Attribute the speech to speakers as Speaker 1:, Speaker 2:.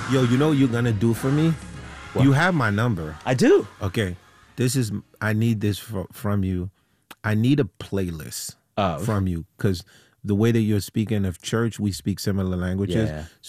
Speaker 1: Yo, you know what you're gonna do for me?
Speaker 2: What?
Speaker 1: You have my number.
Speaker 2: I do.
Speaker 1: Okay. I need this from you. I need a playlist from you because the way that you're speaking of church, we speak similar languages.
Speaker 2: Yeah.